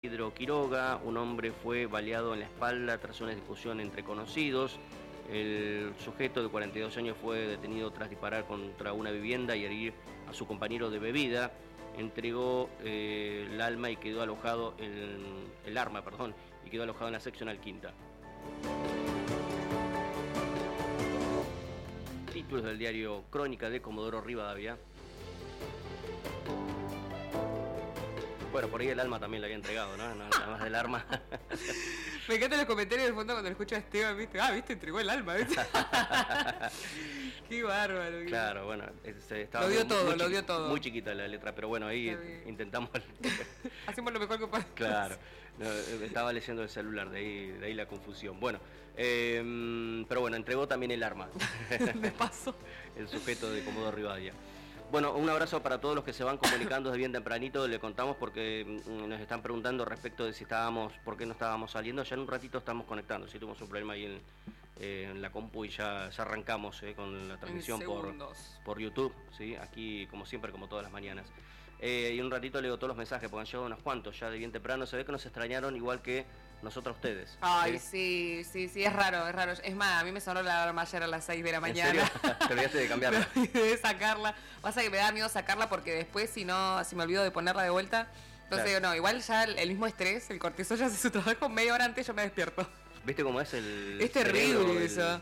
Pedro Quiroga, un hombre fue baleado en la espalda tras una discusión entre conocidos. El sujeto de 42 años fue detenido tras disparar contra una vivienda y herir a su compañero de bebida. Entregó el arma y quedó alojado y quedó alojado en la seccional quinta. Títulos del diario Crónica de Comodoro Rivadavia. Bueno, por ahí el alma también la había entregado, ¿no? Nada más del arma. Me encantan los comentarios de fondo cuando lo escucho a Esteban, ¿viste? ¿Viste? Entregó el alma, ¿viste? Qué bárbaro. Claro, bueno. Lo dio todo. Muy chiquita la letra, pero bueno, ahí intentamos... Hacemos lo mejor que podemos. Claro. Estaba leyendo el celular, de ahí la confusión. Bueno, pero bueno, entregó también el arma. De paso. El sujeto de Comodoro Rivadavia. Bueno, un abrazo para todos los que se van comunicando desde bien tempranito. Le contamos porque nos están preguntando respecto de por qué no estábamos saliendo. Ya en un ratito estamos conectando. Sí, tuvimos un problema ahí en la compu y ya arrancamos con la transmisión por YouTube. ¿Sí? Aquí, como siempre, como todas las mañanas. Y un ratito leo todos los mensajes porque han llegado unos cuantos ya de bien temprano. Se ve que nos extrañaron igual que nosotros a ustedes. Ay, sí, es raro. Es más, a mí me sonó la alarma ayer a las 6 de la mañana. ¿En serio? Te olvidaste de cambiarla. Me olvidé de sacarla. Pasa que me da miedo sacarla porque después si me olvido de ponerla de vuelta. Entonces digo, no, igual ya el mismo estrés, el cortisol ya hace su trabajo, media hora antes yo me despierto. ¿Viste cómo es el... Es terrible eso.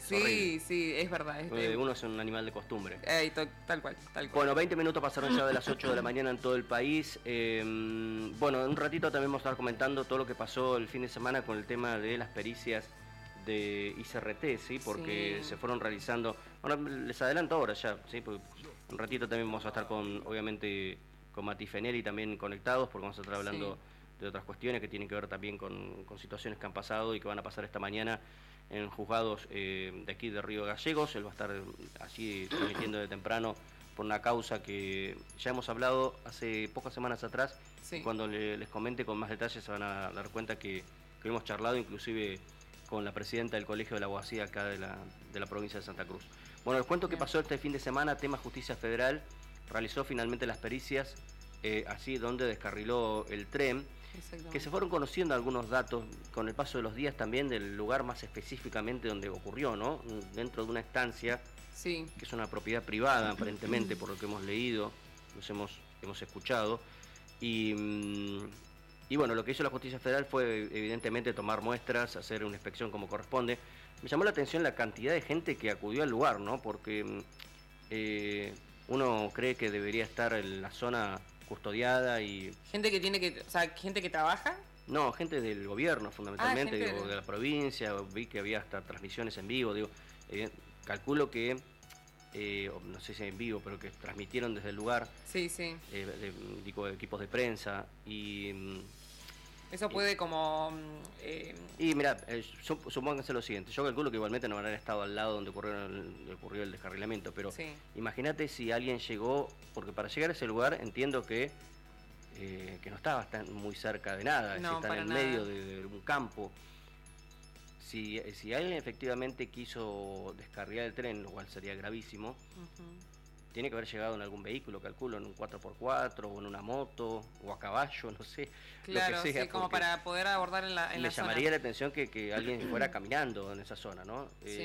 Sí, es verdad. Uno es un animal de costumbre. Tal cual. Bueno, 20 minutos pasaron ya de las 8 de la mañana en todo el país. Bueno, en un ratito también vamos a estar comentando todo lo que pasó el fin de semana con el tema de las pericias de ICRT, ¿sí? Porque se fueron realizando... Bueno, les adelanto ahora ya, ¿sí? Porque un ratito también vamos a estar obviamente, con Mati Fenelli también conectados, porque vamos a estar hablando de otras cuestiones que tienen que ver también con situaciones que han pasado y que van a pasar esta mañana en juzgados de aquí de Río Gallegos. Él va a estar allí transmitiendo de temprano por una causa que ya hemos hablado hace pocas semanas atrás. Y cuando les comente con más detalles se van a dar cuenta que hemos charlado inclusive con la presidenta del Colegio de la Abogacía acá de la provincia de Santa Cruz. Bueno, les cuento que pasó este fin de semana. Tema Justicia Federal realizó finalmente las pericias así donde descarriló el tren, que se fueron conociendo algunos datos con el paso de los días también del lugar más específicamente donde ocurrió, ¿no? Dentro de una estancia que es una propiedad privada aparentemente, por lo que hemos leído, hemos escuchado, y bueno, lo que hizo la Justicia Federal fue evidentemente tomar muestras, hacer una inspección como corresponde. Me llamó la atención la cantidad de gente que acudió al lugar, ¿no? Porque uno cree que debería estar en la zona custodiada y... Gente que trabaja. No, gente del gobierno fundamentalmente, de la provincia. Vi que había hasta transmisiones en vivo, calculo que, no sé si en vivo, pero que transmitieron desde el lugar. Equipos de prensa y... Eso puede Y mira, supónganse lo siguiente, yo calculo que igualmente no habrán estado al lado donde ocurrió el descarrilamiento, pero imagínate si alguien llegó, porque para llegar a ese lugar entiendo que no estaba muy cerca de nada, está en el medio de un campo. Si alguien efectivamente quiso descarrilar el tren, lo cual sería gravísimo, tiene que haber llegado en algún vehículo, calculo, en un 4x4 o en una moto o a caballo, no sé. Claro, lo que sea, como para poder abordar en la zona. Me llamaría la atención que alguien fuera caminando en esa zona, ¿no?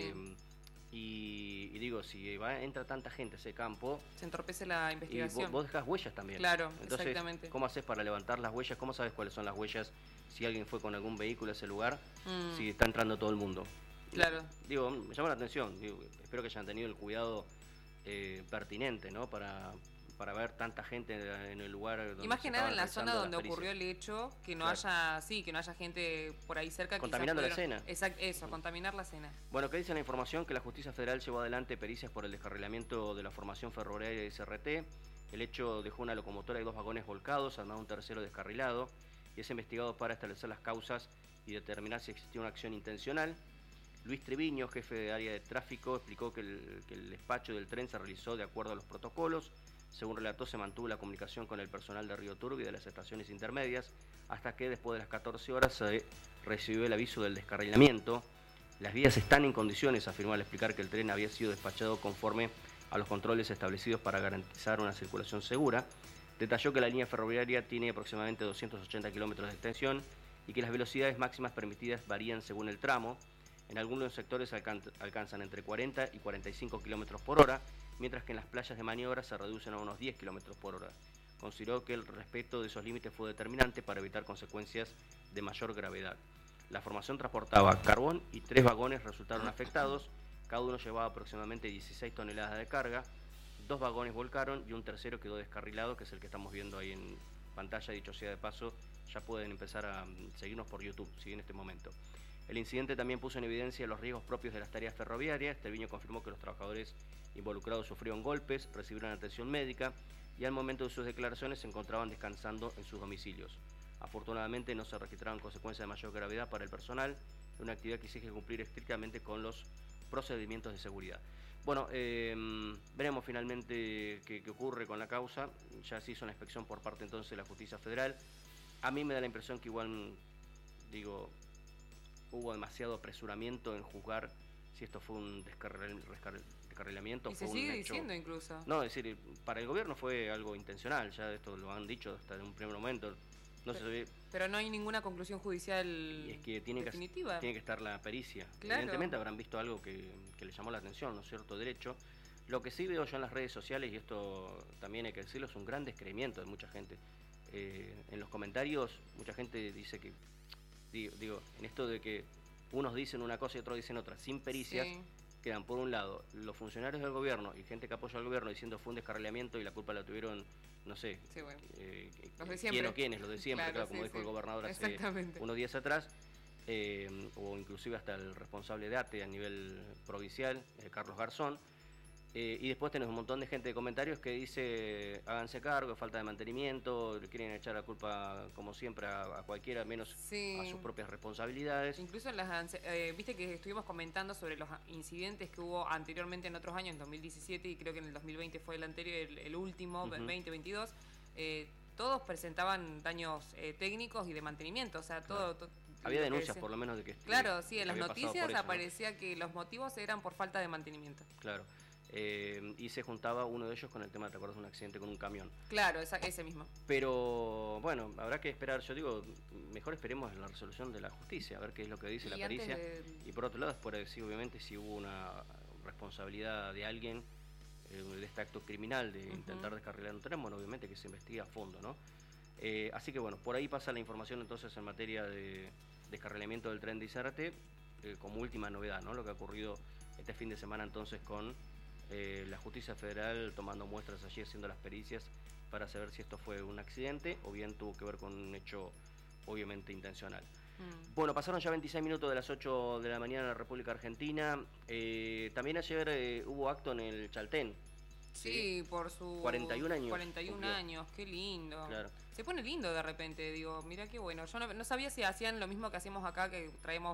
Y digo, si entra tanta gente a ese campo... Se entorpece la investigación. Y vos dejás huellas también. Claro, entonces, exactamente. ¿cómo haces para levantar las huellas? ¿Cómo sabes cuáles son las huellas si alguien fue con algún vehículo a ese lugar? Si está entrando todo el mundo. Claro. Me llama la atención. Espero que hayan tenido el cuidado pertinente, ¿no? Para ver tanta gente en el lugar donde... Y más que nada en la zona donde ocurrió el hecho, que no haya gente por ahí cerca. Contaminando la escena. Exacto, contaminar la escena. Bueno, ¿qué dice la información? Que la Justicia Federal llevó adelante pericias por el descarrilamiento de la formación ferroviaria de ICRT. El hecho dejó una locomotora y 2 vagones volcados, además un tercero descarrilado, y es investigado para establecer las causas y determinar si existió una acción intencional. Luis Triviño, jefe de área de tráfico, explicó que el despacho del tren se realizó de acuerdo a los protocolos. Según relató, se mantuvo la comunicación con el personal de Río Turbio y de las estaciones intermedias, hasta que después de las 14 horas se recibió el aviso del descarrilamiento. Las vías están en condiciones, afirmó al explicar que el tren había sido despachado conforme a los controles establecidos para garantizar una circulación segura. Detalló que la línea ferroviaria tiene aproximadamente 280 kilómetros de extensión y que las velocidades máximas permitidas varían según el tramo. En algunos sectores alcanzan entre 40 y 45 kilómetros por hora, mientras que en las playas de maniobra se reducen a unos 10 kilómetros por hora. Consideró que el respeto de esos límites fue determinante para evitar consecuencias de mayor gravedad. La formación transportaba carbón y 3 vagones resultaron afectados. Cada uno llevaba aproximadamente 16 toneladas de carga. 2 vagones volcaron y un tercero quedó descarrilado, que es el que estamos viendo ahí en pantalla. Dicho sea de paso, ya pueden empezar a seguirnos por YouTube, ¿sí? En este momento. El incidente también puso en evidencia los riesgos propios de las tareas ferroviarias. Treviño confirmó que los trabajadores involucrados sufrieron golpes, recibieron atención médica y al momento de sus declaraciones se encontraban descansando en sus domicilios. Afortunadamente no se registraron consecuencias de mayor gravedad para el personal, una actividad que exige cumplir estrictamente con los procedimientos de seguridad. Bueno, veremos finalmente qué ocurre con la causa. Ya se hizo una inspección por parte entonces de la Justicia Federal. A mí me da la impresión que igual, hubo demasiado apresuramiento en juzgar si esto fue un descarrilamiento. Y se sigue diciendo incluso. No, es decir, para el gobierno fue algo intencional, ya esto lo han dicho hasta en un primer momento. Pero no hay ninguna conclusión judicial es que definitiva. Tiene que estar la pericia. Claro. Evidentemente habrán visto algo que les llamó la atención, ¿no es cierto? Derecho. Lo que sí veo yo en las redes sociales, y esto también hay que decirlo, es un gran descreimiento de mucha gente. En los comentarios, mucha gente dice que, en esto de que unos dicen una cosa y otros dicen otra, sin pericias, sí, quedan por un lado los funcionarios del gobierno y gente que apoya al gobierno diciendo fue un descarrilamiento y la culpa la tuvieron, no sé, sí, bueno, los quién de siempre. o quiénes, los de siempre, claro, como sí, dijo el gobernador hace unos días atrás, o inclusive hasta el responsable de ATE a nivel provincial, Carlos Garzón. Y después tenés un montón de gente de comentarios que dice háganse cargo, falta de mantenimiento, le quieren echar la culpa como siempre a cualquiera, menos sí, a sus propias responsabilidades. Incluso en las viste que estuvimos comentando sobre los incidentes que hubo anteriormente en otros años, en 2017 y creo que en el 2020 fue el anterior, el último, 2022, todos presentaban daños técnicos y de mantenimiento, o sea, todo... Claro. Había denuncias por lo menos de que... Claro, sí, en las noticias eso, aparecía, ¿no?, que los motivos eran por falta de mantenimiento. Claro. Y se juntaba uno de ellos con el tema, ¿te acuerdas de un accidente con un camión? Claro, ese mismo. Pero bueno, habrá que esperar, yo digo, mejor esperemos la resolución de la justicia, a ver qué es lo que dice la pericia. Y por otro lado, después de decir, obviamente, si hubo una responsabilidad de alguien de este acto criminal de intentar descarrilar un tren, bueno, obviamente que se investigue a fondo, ¿no? Así que bueno, por ahí pasa la información entonces en materia de descarrilamiento del tren de ICRT, como última novedad, ¿no? Lo que ha ocurrido este fin de semana entonces con la Justicia Federal tomando muestras allí, haciendo las pericias para saber si esto fue un accidente o bien tuvo que ver con un hecho obviamente intencional. Bueno, pasaron ya 26 minutos de las 8 de la mañana en la República Argentina. También ayer hubo acto en el Chaltén. Sí, por su 41 años. 41 años, qué lindo. Claro. Se pone lindo de repente, digo, mira qué bueno. Yo no sabía si hacían lo mismo que hacíamos acá, que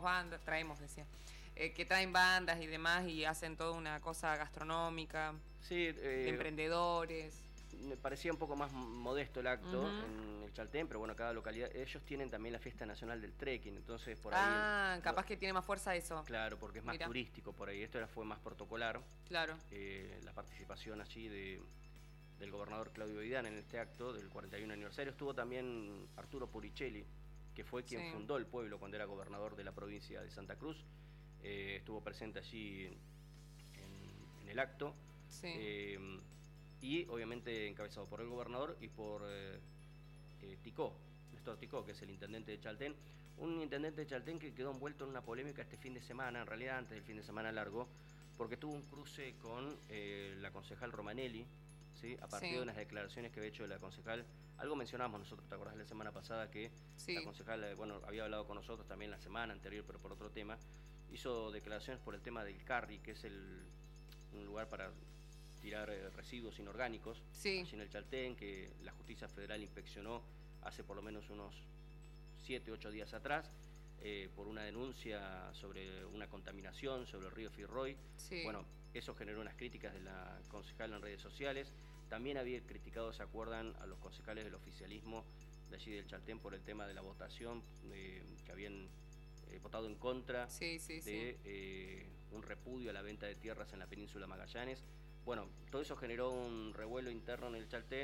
que traen bandas y demás y hacen toda una cosa gastronómica, sí, de emprendedores. Me parecía un poco más modesto el acto en el Chaltén, pero bueno, cada localidad, ellos tienen también la fiesta nacional del trekking, entonces por ahí... capaz que tiene más fuerza eso. Claro, porque es más turístico por ahí, esto fue más protocolar. Claro. La participación allí del gobernador Claudio Vidán en este acto del 41 aniversario. Estuvo también Arturo Puricelli, que fue quien fundó el pueblo cuando era gobernador de la provincia de Santa Cruz. Estuvo presente allí en el acto. Sí. Y obviamente encabezado por el gobernador y por Ticó, Néstor Ticó, que es el intendente de Chaltén. Un intendente de Chaltén que quedó envuelto en una polémica este fin de semana, en realidad antes del fin de semana largo, porque tuvo un cruce con la concejal Romanelli, ¿sí? A partir de unas declaraciones que había hecho la concejal. Algo mencionamos nosotros, ¿te acordás la semana pasada? Que la concejal, había hablado con nosotros también la semana anterior, pero por otro tema. Hizo declaraciones por el tema del Carri, que es un lugar para tirar residuos inorgánicos, allí en el Chaltén, que la Justicia Federal inspeccionó hace por lo menos unos 7, 8 días atrás, por una denuncia sobre una contaminación sobre el río Firroy. Bueno, eso generó unas críticas de la concejal en redes sociales. También había criticado, ¿se acuerdan?, a los concejales del oficialismo de allí del Chaltén por el tema de la votación, que habían votado en contra de un repudio a la venta de tierras en la península Magallanes. Bueno, todo eso generó un revuelo interno en el Chaltén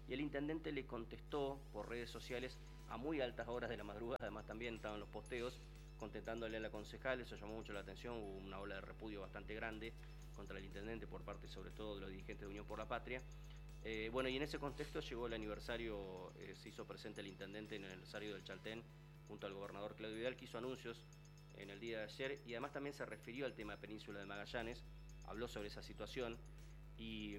y el intendente le contestó por redes sociales a muy altas horas de la madrugada, además también estaban los posteos contestándole a la concejal. Eso llamó mucho la atención, hubo una ola de repudio bastante grande contra el intendente por parte sobre todo de los dirigentes de Unión por la Patria. Bueno, y en ese contexto llegó el aniversario, se hizo presente el intendente en el aniversario del Chaltén junto al gobernador Claudio Vidal, que hizo anuncios en el día de ayer y además también se refirió al tema de Península de Magallanes, habló sobre esa situación y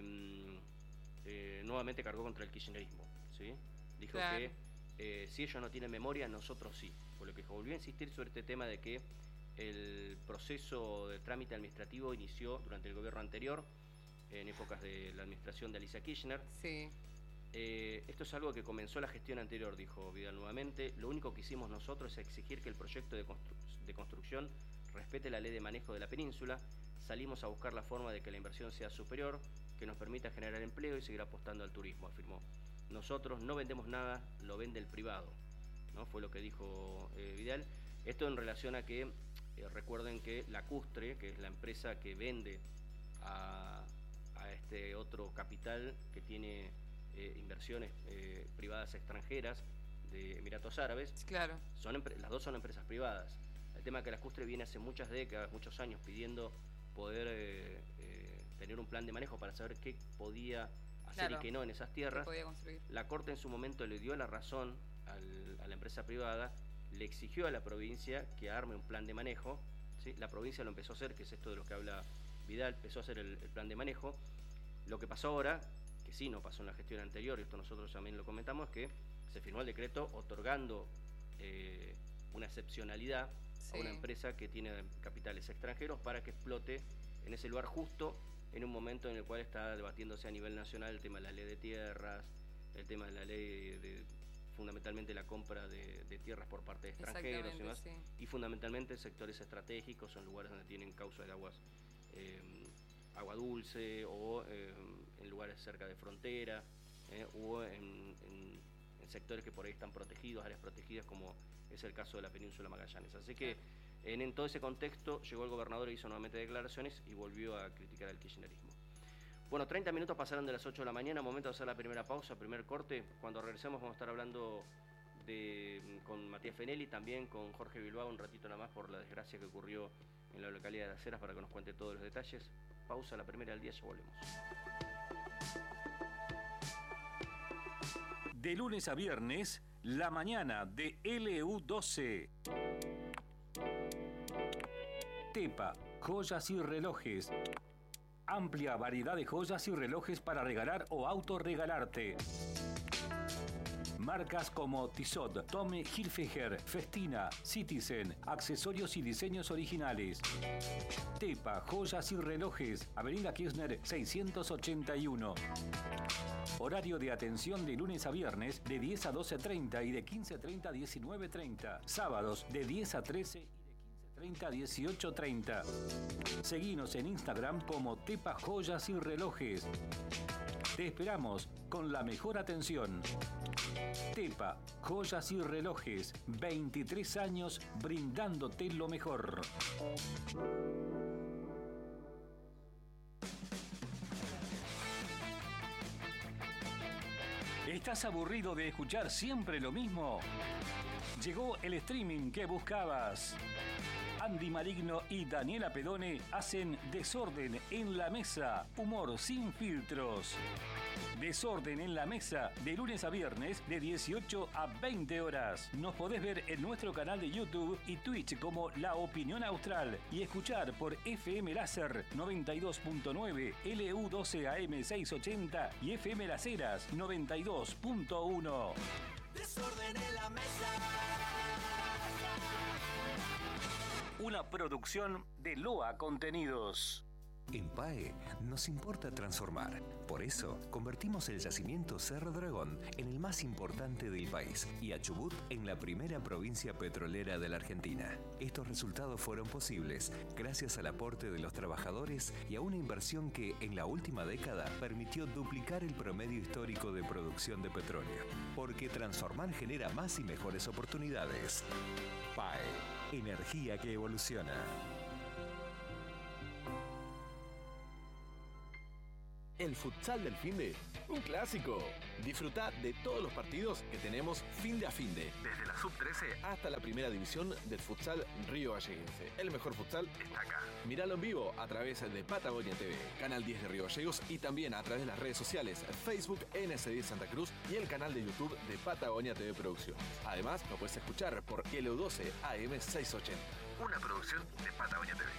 nuevamente cargó contra el kirchnerismo, ¿sí? Dijo claro. que si ellos no tienen memoria, nosotros sí, por lo que volvió a insistir sobre este tema de que el proceso de trámite administrativo inició durante el gobierno anterior, en épocas de la administración de Alicia Kirchner. Sí. Esto es algo que comenzó la gestión anterior, dijo Vidal nuevamente. Lo único que hicimos nosotros es exigir que el proyecto de construcción respete la ley de manejo de la península. Salimos a buscar la forma de que la inversión sea superior, que nos permita generar empleo y seguir apostando al turismo, afirmó. Nosotros no vendemos nada, lo vende el privado, ¿no? Fue lo que dijo Vidal. Esto en relación a que, recuerden que Lacustre, que es la empresa que vende a este otro capital que tiene inversiones privadas extranjeras de Emiratos Árabes, claro. Las dos son empresas privadas. El tema es que Lacustre viene hace muchas décadas, muchos años pidiendo poder tener un plan de manejo para saber qué podía hacer claro. y qué no en esas tierras. La Corte en su momento le dio la razón a la empresa privada, le exigió a la provincia que arme un plan de manejo, ¿sí? La provincia lo empezó a hacer, que es esto de lo que habla Vidal, empezó a hacer el plan de manejo. Lo que pasó ahora, que sí no pasó en la gestión anterior, y esto nosotros también lo comentamos, es que se firmó el decreto otorgando una excepcionalidad sí. a una empresa que tiene capitales extranjeros para que explote en ese lugar justo en un momento en el cual está debatiéndose a nivel nacional el tema de la ley de tierras, el tema de la ley de fundamentalmente la compra de tierras por parte de extranjeros y demás, sí. y fundamentalmente sectores estratégicos, son lugares donde tienen causa de aguas, agua dulce o en lugares cerca de frontera o en sectores que por ahí están protegidos, áreas protegidas como es el caso de la península Magallanes. Así que en todo ese contexto llegó el gobernador e hizo nuevamente declaraciones y volvió a criticar al kirchnerismo. Bueno, 30 minutos pasaron de las 8 de la mañana, momento de hacer la primera pausa, primer corte. Cuando regresemos vamos a estar hablando con Matías Fenelli, también con Jorge Bilbao un ratito nada más por la desgracia que ocurrió en la localidad de Las Heras para que nos cuente todos los detalles. Pausa, la primera del día, ya volvemos. De lunes a viernes, la mañana de LU12. Tepa, joyas y relojes. Amplia variedad de joyas y relojes para regalar o autorregalarte. Marcas como Tissot, Tommy Hilfiger, Festina, Citizen, accesorios y diseños originales. Tepa, joyas y relojes, Avenida Kirchner 681. Horario de atención de lunes a viernes de 10 a 12:30 y de 15:30 a 19:30. Sábados de 10 a 13 y de 15:30 a 18:30. Seguinos en Instagram como Tepa Joyas y Relojes. Te esperamos con la mejor atención. Tepa, joyas y relojes, 23 años brindándote lo mejor. ¿Estás aburrido de escuchar siempre lo mismo? Llegó el streaming que buscabas. Andy Maligno y Daniela Pedone hacen Desorden en la Mesa, humor sin filtros. Desorden en la Mesa, de lunes a viernes, de 18 a 20 horas. Nos podés ver en nuestro canal de YouTube y Twitch como La Opinión Austral y escuchar por FM Láser 92.9, LU12 AM 680 y FM Las Heras 92.1. Desorden en la Mesa. Una producción de Loa Contenidos. En PAE nos importa transformar. Por eso, convertimos el yacimiento Cerro Dragón en el más importante del país y a Chubut en la primera provincia petrolera de la Argentina. Estos resultados fueron posibles gracias al aporte de los trabajadores y a una inversión que, en la última década, permitió duplicar el promedio histórico de producción de petróleo. Porque transformar genera más y mejores oportunidades. PAE, energía que evoluciona. El futsal del finde, un clásico. Disfruta de todos los partidos que tenemos finde a finde. Desde la sub-13 hasta la primera división del futsal Río Galleguense. El mejor futsal está acá. Míralo en vivo a través de Patagonia TV, Canal 10 de Río Gallegos y también a través de las redes sociales Facebook NS10 Santa Cruz y el canal de YouTube de Patagonia TV Producciones. Además, lo puedes escuchar por LU12 AM 680. Una producción de Patagonia TV.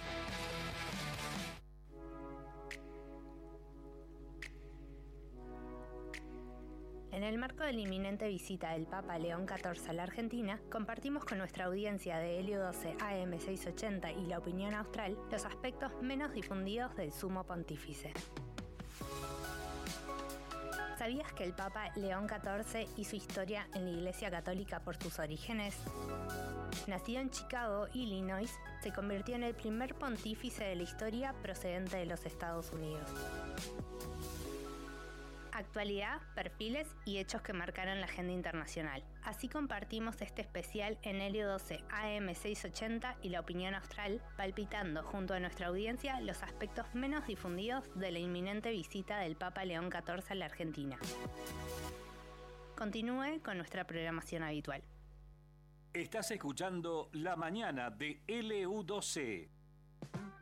En el marco de la inminente visita del Papa León XIV a la Argentina, compartimos con nuestra audiencia de LU12 AM 680 y La Opinión Austral los aspectos menos difundidos del Sumo Pontífice. ¿Sabías que el Papa León XIV hizo historia en la Iglesia Católica por sus orígenes? Nacido en Chicago, Illinois, se convirtió en el primer pontífice de la historia procedente de los Estados Unidos. Actualidad, perfiles y hechos que marcaron la agenda internacional. Así compartimos este especial en LU12 AM 680 y La Opinión Austral, palpitando junto a nuestra audiencia los aspectos menos difundidos de la inminente visita del Papa León XIV a la Argentina. Continúe con nuestra programación habitual. Estás escuchando La Mañana de LU12.